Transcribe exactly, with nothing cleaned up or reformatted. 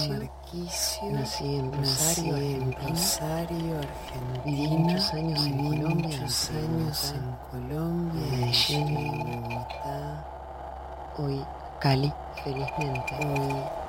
Marquicio. Nací en Rosario, Nací en Argentina. Rosario, Argentina. Viví muchos años en Viví Colombia, muchos en años Bogotá, en Colombia, Medellín. en Bogotá. Hoy Cali, felizmente. Hoy